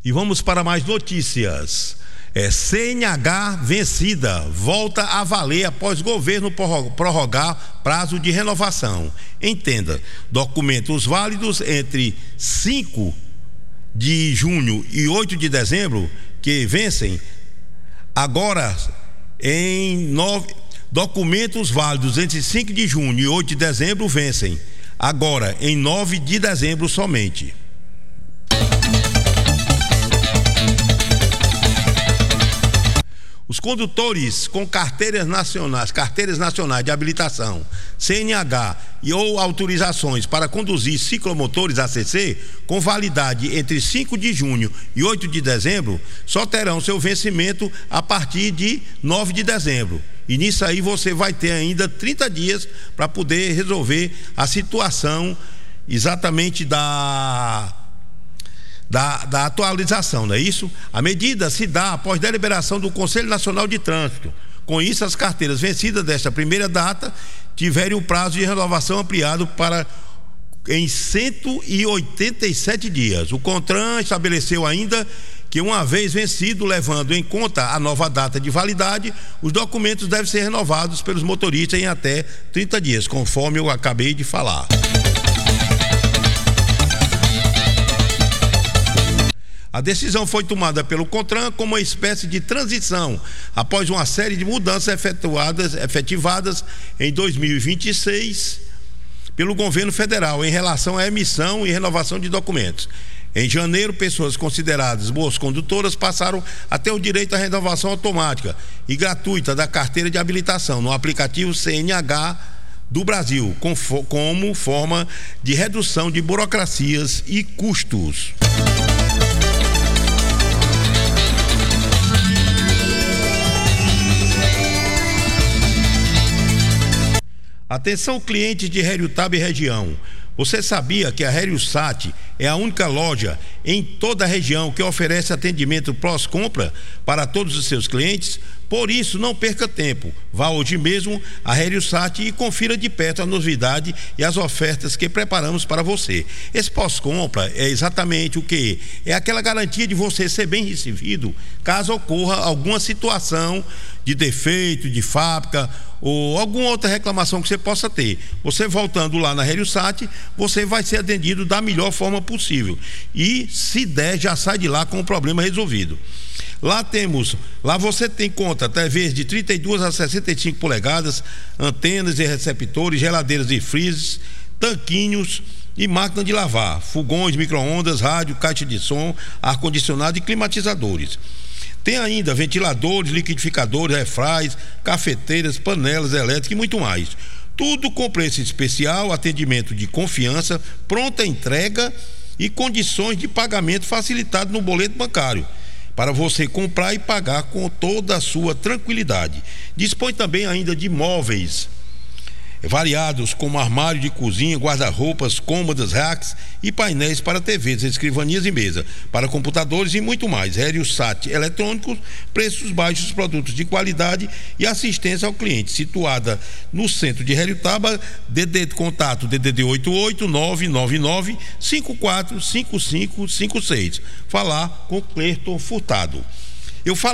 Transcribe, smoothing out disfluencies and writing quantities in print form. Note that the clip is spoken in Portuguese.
E vamos para mais notícias. CNH vencida, volta a valer após governo prorrogar prazo de renovação. Entenda, documentos válidos entre 5 de junho e 8 de dezembro, que vencem agora documentos válidos entre 5 de junho e 8 de dezembro vencem agora em 9 de dezembro somente. Os condutores com carteiras nacionais de habilitação, CNH ou autorizações para conduzir ciclomotores ACC com validade entre 5 de junho e 8 de dezembro só terão seu vencimento a partir de 9 de dezembro. E nisso aí você vai ter ainda 30 dias para poder resolver a situação exatamente da atualização, não é isso? A medida se dá após deliberação do Conselho Nacional de Trânsito. Com isso, as carteiras vencidas desta primeira data tiverem o prazo de renovação ampliado em 187 dias. O CONTRAN estabeleceu ainda que, uma vez vencido, levando em conta a nova data de validade, os documentos devem ser renovados pelos motoristas em até 30 dias, conforme eu acabei de falar. A decisão foi tomada pelo CONTRAN como uma espécie de transição após uma série de mudanças efetivadas em 2026 pelo governo federal em relação à emissão e renovação de documentos. Em janeiro, pessoas consideradas boas condutoras passaram a ter o direito à renovação automática e gratuita da carteira de habilitação no aplicativo CNH do Brasil, como forma de redução de burocracias e custos. Atenção, clientes de Heriotaba e região. Você sabia que a Heriosat é a única loja em toda a região que oferece atendimento pós-compra para todos os seus clientes? Por isso, não perca tempo. Vá hoje mesmo à Heriosat e confira de perto a novidade e as ofertas que preparamos para você. Esse pós-compra é exatamente o que? É aquela garantia de você ser bem recebido caso ocorra alguma situação de defeito, de fábrica ou alguma outra reclamação que você possa ter. Você voltando lá na Heriosat, você vai ser atendido da melhor forma possível. E, se der, já sai de lá com o problema resolvido. Lá você tem conta TVs de 32 a 65 polegadas, antenas e receptores, geladeiras e freezers, tanquinhos e máquina de lavar, fogões, micro-ondas, rádio, caixa de som, ar-condicionado e climatizadores. Tem ainda ventiladores, liquidificadores, airfryers, cafeteiras, panelas elétricas e muito mais. Tudo com preço especial, atendimento de confiança, pronta entrega e condições de pagamento facilitado no boleto bancário, para você comprar e pagar com toda a sua tranquilidade. Dispõe também ainda de móveis variados, como armário de cozinha, guarda-roupas, cômodas, racks e painéis para TVs, escrivanias e mesa, para computadores e muito mais. Heriosat Eletrônicos, preços baixos, produtos de qualidade e assistência ao cliente. Situada no centro de Heriotaba, contato DDD 88 999 545556. Falar com Cleiton Furtado.